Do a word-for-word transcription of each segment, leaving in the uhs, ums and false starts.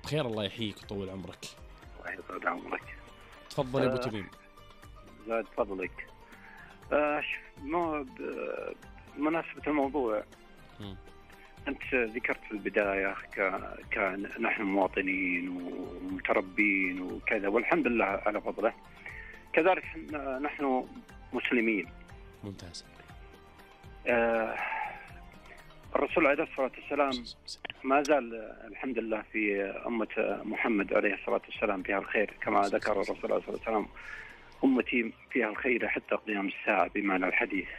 بخير الله يحييك ويطول عمرك. الله يطول عمرك. تفضل يا ابو تميم. زاد فضلك. آه مو بمناسبة الموضوع م. أنت ذكرت في البداية كان نحن مواطنين ومتربين وكذا، والحمد لله على فضله. كذلك نحن مسلمين. ممتاز. آه الرسول عليه الصلاة والسلام ما زال الحمد لله في أمة محمد عليه الصلاة والسلام فيها الخير، كما ذكر الرسول عليه الصلاة والسلام أمتي فيها الخير حتى قيام الساعة بمعنى الحديث.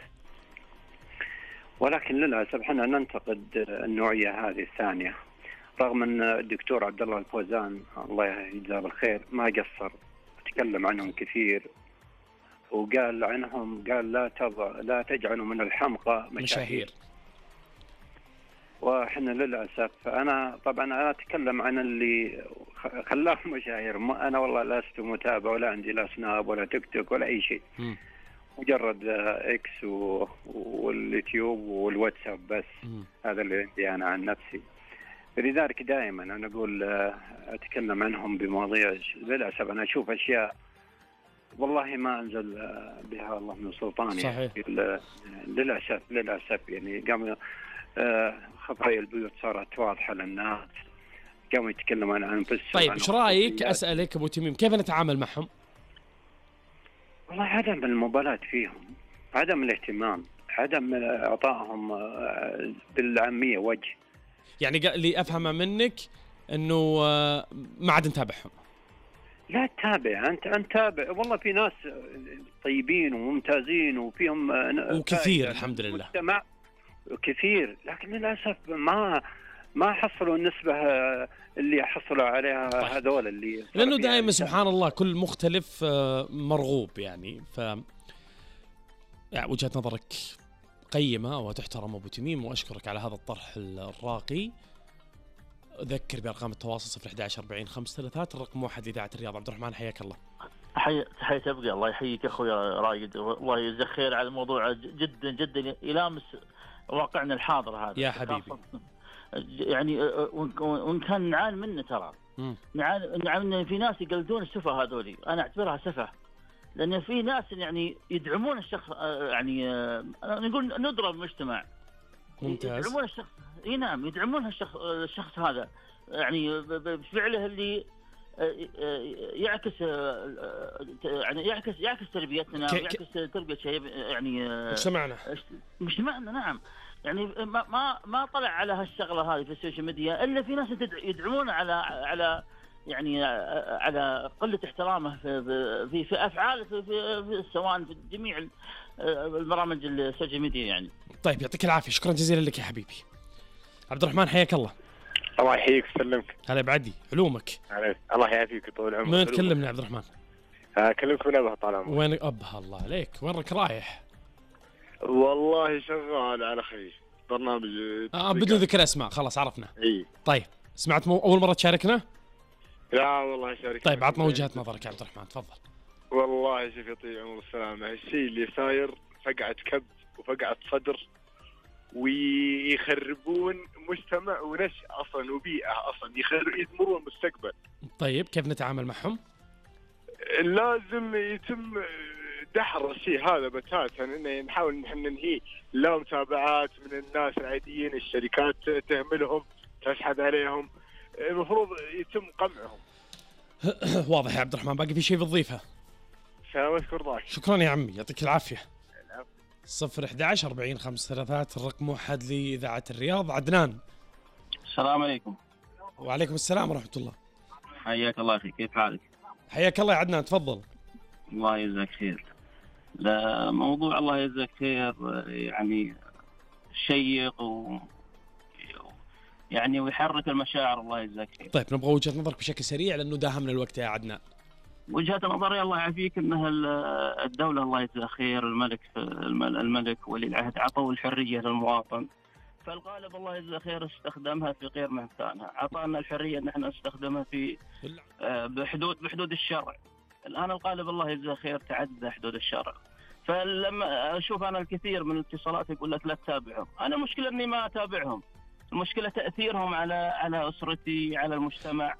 ولكن للأسف احنا ننتقد النوعية هذه الثانية، رغم أن الدكتور عبد الله الفوزان الله يجزاه بالخير ما قصر، تكلم عنهم كثير وقال عنهم قال لا تضع لا تجعلوا من الحمقى مشاهير, مشاهير. وإحنا للأسف أنا طبعا أنا أتكلم عن اللي خلاهم مشاهير. أنا والله لست متابع ولا عندي لا سناب ولا تيك توك ولا أي شيء، م. مجرد إكس واليوتيوب والواتساب بس. م. هذا اللي عندي أنا عن نفسي. لذلك دائما أنا أقول أتكلم عنهم بمواضيع للأسف أنا أشوف أشياء والله ما أنزل بها الله من سلطاني. صحيح. للأسف للأسف يعني قاموا خطايا البيوت صارت واضحة للناس، قاموا يتكلمون عن أنفسهم. طيب إيش رأيك أسألك أبو تميم كيف نتعامل معهم؟ والله عدم المبالاة فيهم، عدم الاهتمام، عدم إعطائهم بالعامية وجه. يعني اللي أفهمه منك إنه ما عاد نتابعهم. لا تتابع أنت أنت تابع، والله في ناس طيبين وممتازين وفيهم وكثير الحمد لله مجتمع كثير، لكن للأسف ما ما حصلوا النسبة اللي حصلوا عليها. طيب. هذول اللي لأنه دائما سبحان الله كل مختلف مرغوب يعني. ف يعني وجهة نظرك قيمة وتحترم أبو تميم، وأشكرك على هذا الطرح الراقي. أذكر بأرقام التواصل صفر أحد عشر أربعين خمسة ثلاثة، الرقم واحد لإذاعة الرياض. عبد الرحمن حياك الله. حي تحية تبقى. الله يحييك أخوي رايد، الله يجزاك خير على الموضوع جدا جدا يلامس واقعنا الحاضر هذا يا حبيبي. يعني وإن كان نعاني منه ترى نعاني نعاني في ناس يقلدون السفة هذولي، أنا أعتبرها سفة، لأن في ناس يعني يدعمون الشخص، يعني نقول نضرب المجتمع. ممتاز. يدعمون الشخص، اي نعم يدعمون الشخص الشخص هذا يعني بفعله اللي يعكس يعني يعكس يعكس تربيتنا ويعكس تربية شيء يعني مجتمعنا مجتمعنا. نعم يعني ما ما ما طلع على هالشغله هذه في السوشيال ميديا الا في ناس يدعمون على على يعني على قله احترامه في في, في افعاله في, في, في سواء في جميع البرامج السوشيال ميديا يعني. طيب يعطيك العافيه، شكرا جزيلا لك يا حبيبي. عبد الرحمن حياك الله. الله يحييك ويسلمك. هلا بعدي علومك. الله يعافيك ويطول عمرك. من تكلمني عبد الرحمن؟ اكلمك من ابها طال عمرك. وين ابها الله عليك، وينك رايح؟ والله شغال على خير برنامج اه بدون ذكر اسماء خلاص عرفنا. اي طيب سمعت مو اول مره تشاركنا؟ لا والله شاركت. طيب عطنا وجهة نظرك يا عبد الرحمن تفضل. والله شوف يطيل عمر السلامة، الشيء اللي صاير فقعة كبد وفقعة صدر، ويخربون مجتمع ونشأ أصلا وبيئة أصلا، يدمرون المستقبل. طيب كيف نتعامل معهم؟ لازم يتم دحر الشيء هذا بتاتا، إنه نحاول نحن ننهيه. لا متابعات من الناس العاديين، الشركات تهملهم تشحذ عليهم، المفروض يتم قمعهم. واضح يا عبد الرحمن، باقي في شيء بتضيفه؟ سلامتك ورضاك. شكرا يا عمي يعطيك العافية. صفر أحد عشر أربعين خمسة ثلاثات الرقم واحد لإذاعة الرياض. عدنان. السلام عليكم. وعليكم السلام ورحمة الله. حياك الله أخي، كيف حالك؟ حياك الله يا عدنان تفضل. الله يجزاك خير. لا موضوع الله يجزاك خير يعني شيق و يعني ويحرك المشاعر. الله يجزاك خير. طيب نبغى وجهة نظرك بشكل سريع لأنه داهمنا الوقت يا عدنان. وجهة نظري الله يعافيك أنها الدولة الله يجزاها خير، الملك الملك ولي العهد عطوا الحرية للمواطن، فالغالب الله يجزاه خير استخدمها في غير مكانها، عطانا الحرية أن احنا نستخدمها في بحدود بحدود الشرع. الآن الغالب الله يجزاه خير تعدى حدود الشرع، فلما أشوف أنا الكثير من الاتصالات يقول لك لا تتابعهم، أنا المشكلة أني ما أتابعهم، المشكلة تأثيرهم على على أسرتي على المجتمع.